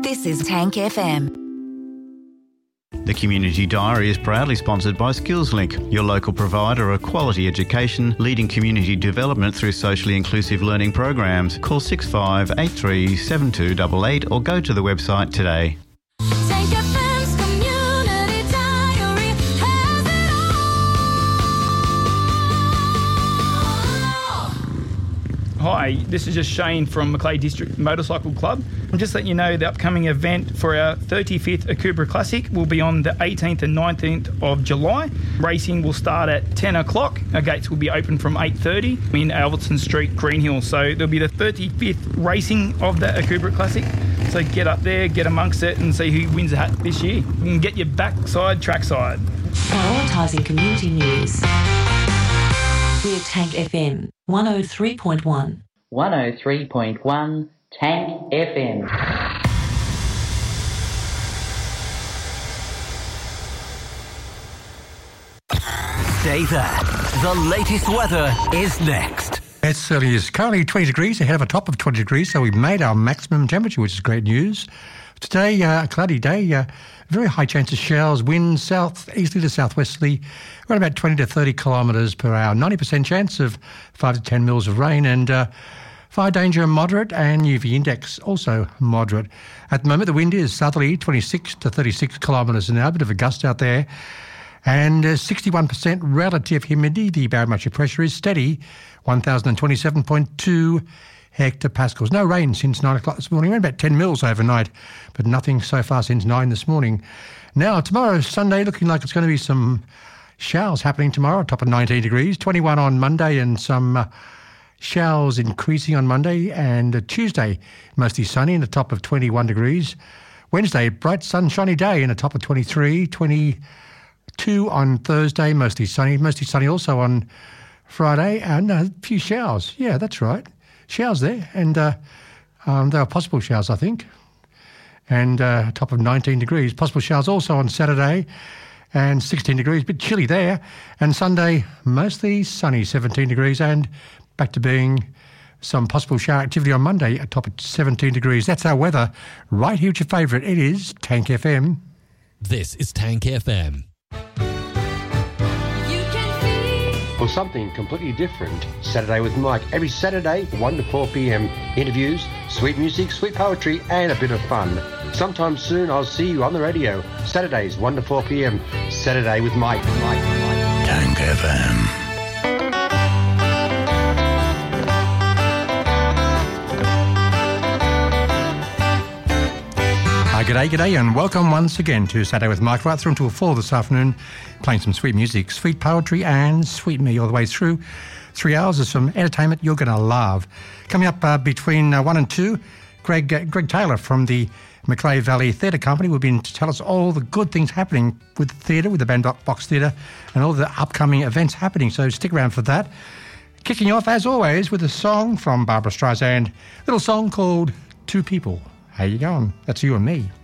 This is Tank FM. The Community Diary is proudly sponsored by SkillsLink, your local provider of quality education, leading community development through socially inclusive learning programs. Call 6583 7288 or go to the website today. Tank FM's Community Diary has it all. Hi, this is just Shane from Macleay District Motorcycle Club. I'm just letting you know the upcoming event for our 35th Akubra Classic will be on the 18th and 19th of July. Racing will start at 10 o'clock. Our gates will be open from 8:30 in Alberton Street, Greenhill. So there'll be the 35th racing of the Akubra Classic. So get up there, get amongst it and see who wins the hat this year. You can get your backside, trackside. Prioritising community news. We're Tank FM 103.1. 103.1 Tank FM. Stay there. The latest weather is next. It certainly is. Currently 20 degrees, ahead of a top of 20 degrees, so we've made our maximum temperature, which is great news. Today, a cloudy day, very high chance of showers, wind south-easterly to southwesterly, around about 20 to 30 kilometres per hour, 90% chance of 5 to 10 mils of rain, and fire danger moderate, and UV index also moderate. At the moment, the wind is southerly, 26 to 36 kilometres an hour, a bit of a gust out there, and 61% relative humidity. The barometric pressure is steady, 1,027.2 hectopascals. No rain since 9 o'clock this morning, around about 10 mils overnight, but nothing so far since 9 this morning. Now, tomorrow, Sunday, looking like it's going to be some showers happening tomorrow, top of 19 degrees, 21 on Monday, and some showers increasing on Monday, and Tuesday, mostly sunny and a top of 21 degrees. Wednesday, bright sunshiny day and a top of 23, 22 on Thursday, mostly sunny also on Friday, and a few showers. Yeah, that's right. Showers there, and there are possible showers, I think, and top of 19 degrees. Possible showers also on Saturday, and 16 degrees, a bit chilly there. And Sunday, mostly sunny, 17 degrees, and back to being some possible shower activity on Monday, a top of 17 degrees. That's our weather. Right here with your favourite. It is Tank FM. This is Tank FM. For something completely different, Saturday with Mike. Every Saturday, 1 to 4 p.m. Interviews, sweet music, sweet poetry, and a bit of fun. Sometime soon, I'll see you on the radio. Saturdays, 1 to 4 p.m. Saturday with Mike. Tank FM. G'day, and welcome once again to Saturday with Mike, right through until 4 this afternoon, playing some sweet music, sweet poetry, and sweet me all the way through. 3 hours of some entertainment you're going to love. Coming up between 1 and 2, Greg Taylor from the Macleay Valley Theatre Company will be in to tell us all the good things happening with the theatre, with the Bandbox Theatre, and all the upcoming events happening, so stick around for that. Kicking off, as always, with a song from Barbara Streisand, a little song called Two People. How you going? That's you and me.